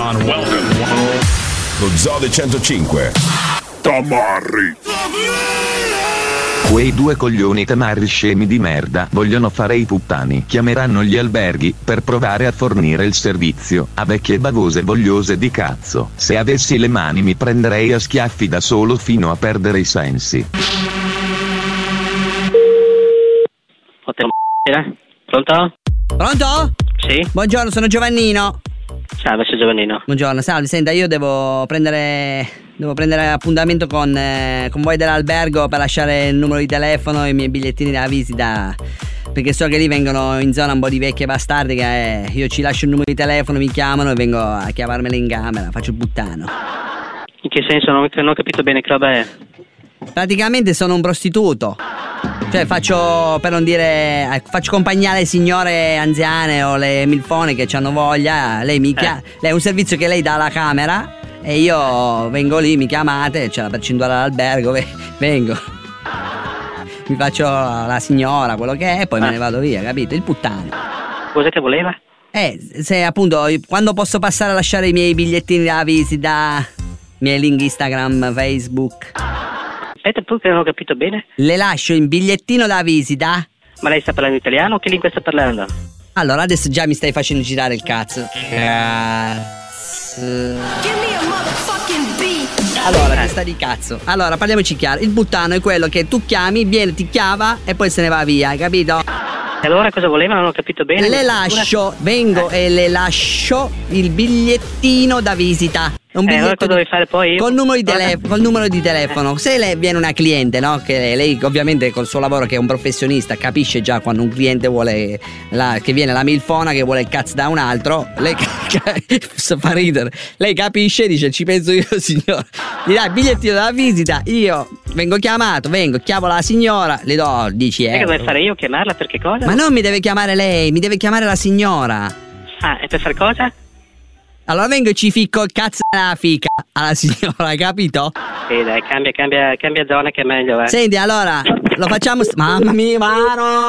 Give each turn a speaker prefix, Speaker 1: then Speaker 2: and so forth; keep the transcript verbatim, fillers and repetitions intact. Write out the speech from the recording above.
Speaker 1: on, welcome.
Speaker 2: Lo Zoo del centocinque. Tamarri.
Speaker 3: Quei due coglioni tamarri scemi di merda vogliono fare i puttani. Chiameranno gli alberghi per provare a fornire il servizio a vecchie bavose vogliose di cazzo. Se avessi le mani mi prenderei a schiaffi da solo fino a perdere i sensi.
Speaker 4: Pronto?
Speaker 5: Pronto?
Speaker 4: Sì?
Speaker 5: Buongiorno, sono Giovannino.
Speaker 4: Salve, sono Giovannino.
Speaker 5: Buongiorno, salve, senta, io devo prendere devo prendere appuntamento con, eh, con voi dell'albergo per lasciare il numero di telefono e i miei bigliettini della visita, perché so che lì vengono in zona un po' di vecchie bastarde che eh, io ci lascio il numero di telefono, mi chiamano e vengo a chiavarmele in camera, faccio il puttano.
Speaker 4: In che senso? Non, non ho capito bene che roba è.
Speaker 5: Praticamente sono un prostituto. Cioè faccio, per non dire, faccio compagnia alle signore anziane o le milfone che hanno voglia. Lei mi chiama, eh. lei è un servizio che lei dà alla camera e io vengo lì, mi chiamate, c'è la percentuale all'albergo, vengo, mi faccio la signora, quello che è, e poi eh. me ne vado via, capito? Il puttano.
Speaker 4: Cosa che voleva?
Speaker 5: Eh, se appunto, quando posso passare a lasciare i miei bigliettini della visita, i miei link Instagram, Facebook.
Speaker 4: Aspetta, tu che non ho capito bene.
Speaker 5: Le lascio in bigliettino da visita.
Speaker 4: Ma lei sta parlando italiano o che lingua sta parlando?
Speaker 5: Allora, adesso già mi stai facendo girare il cazzo. Cazzo. Allora, testa di cazzo. Allora, parliamoci chiaro. Il puttano è quello che tu chiami, viene, ti chiama e poi se ne va via, hai capito?
Speaker 4: E allora cosa voleva? Non ho capito bene.
Speaker 5: Le lascio, vengo eh. e le lascio il bigliettino da visita. Un
Speaker 4: eh, allora cosa devi fare poi?
Speaker 5: Col numero di telefono, col numero di telefono. Se lei viene una cliente, no? Che lei ovviamente col suo lavoro, che è un professionista, capisce già quando un cliente vuole la, che viene la milfona che vuole il cazzo da un altro. Lei fa ridere. Lei capisce, dice ci penso io signora. Gli dai il bigliettino della visita, io vengo chiamato, vengo, chiamo la signora, le do dieci euro.
Speaker 4: E che devo fare io? Chiamarla per che cosa?
Speaker 5: Ma non mi deve chiamare lei, mi deve chiamare la signora.
Speaker 4: Ah, e per fare cosa?
Speaker 5: Allora vengo e ci ficco il cazzo della fica alla signora, hai capito?
Speaker 4: Sì, dai, cambia, cambia, cambia zona che è meglio, eh.
Speaker 5: Senti, allora, lo facciamo... Mamma mia, mano!